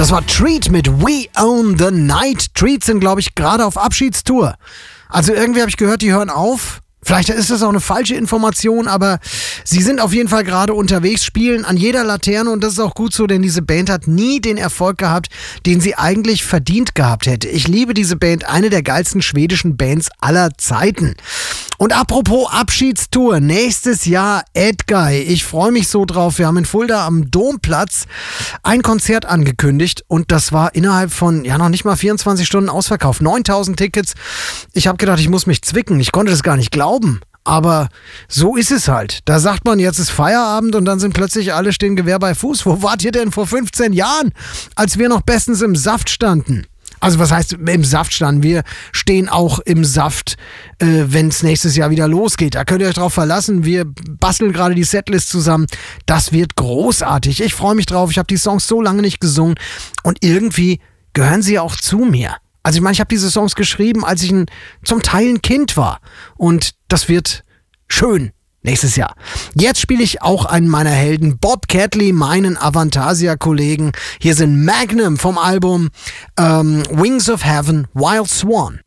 Das war Treat mit We Own the Night. Treat sind, glaube ich, gerade auf Abschiedstour. Also irgendwie habe ich gehört, die hören auf. Vielleicht ist das auch eine falsche Information, aber sie sind auf jeden Fall gerade unterwegs, spielen an jeder Laterne und das ist auch gut so, denn diese Band hat nie den Erfolg gehabt, den sie eigentlich verdient gehabt hätte. Ich liebe diese Band, eine der geilsten schwedischen Bands aller Zeiten. Und apropos Abschiedstour, nächstes Jahr Edguy. Ich freue mich so drauf. Wir haben in Fulda am Domplatz ein Konzert angekündigt und das war innerhalb von, noch nicht mal 24 Stunden ausverkauft. 9.000 Tickets. Ich habe gedacht, ich muss mich zwicken. Ich konnte das gar nicht glauben. Aber so ist es halt. Da sagt man, jetzt ist Feierabend und dann sind plötzlich alle stehen Gewehr bei Fuß. Wo wart ihr denn vor 15 Jahren, als wir noch bestens im Saft standen? Also was heißt im Saft standen? Wir stehen auch im Saft, wenn es nächstes Jahr wieder losgeht. Da könnt ihr euch drauf verlassen. Wir basteln gerade die Setlist zusammen. Das wird großartig. Ich freue mich drauf. Ich habe die Songs so lange nicht gesungen und irgendwie gehören sie auch zu mir. Also ich meine, ich habe diese Songs geschrieben, als ich zum Teil ein Kind war. Und das wird schön nächstes Jahr. Jetzt spiele ich auch einen meiner Helden, Bob Catley, meinen Avantasia-Kollegen. Hier sind Magnum vom Album Wings of Heaven, Wild Swan.